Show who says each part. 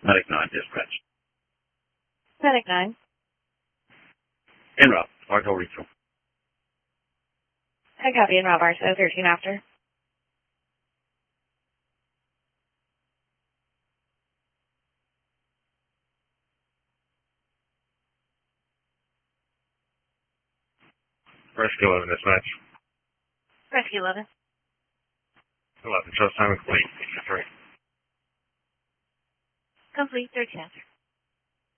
Speaker 1: Medic 9, dispatch.
Speaker 2: Medic 9.
Speaker 1: En route. Arco refill.
Speaker 2: I copy in route Barstow, 13 after.
Speaker 1: Rescue 11, dispatch.
Speaker 2: Rescue 11.
Speaker 1: 11, show time complete. 3.
Speaker 2: Complete, 13 after.